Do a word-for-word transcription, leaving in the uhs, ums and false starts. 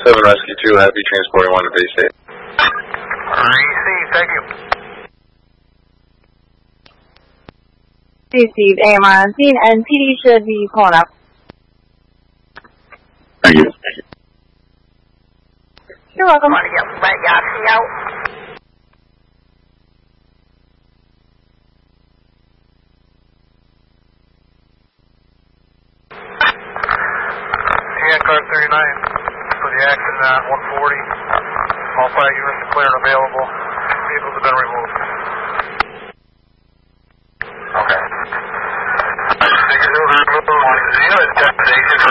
seven Rescue two, happy transporting one to base eight. Received, thank you. Received, A M R on scene, and P D should be pulling up. Thank you. You're welcome. Want to get let Yahtzee out? T N card thirty-nine for the accident at one forty. All five units are clear and available. Vehicles have been removed. Okay. Unit destination